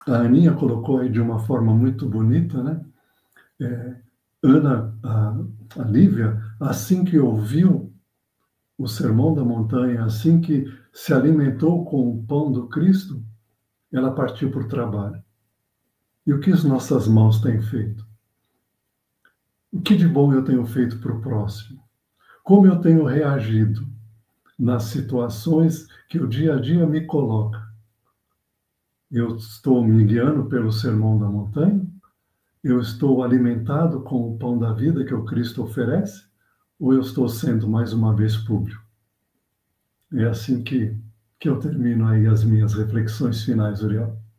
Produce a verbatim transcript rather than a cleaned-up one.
A Aninha colocou aí de uma forma muito bonita, né? É, Ana, a, a Lívia, assim que ouviu o Sermão da Montanha, assim que se alimentou com o pão do Cristo, ela partiu para o trabalho. E o que as nossas mãos têm feito? O que de bom eu tenho feito para o próximo? Como eu tenho reagido nas situações que o dia a dia me coloca? Eu estou me guiando pelo Sermão da Montanha? Eu estou alimentado com o pão da vida que o Cristo oferece? Ou eu estou sendo mais uma vez público? É assim que, que eu termino aí as minhas reflexões finais, Uriel.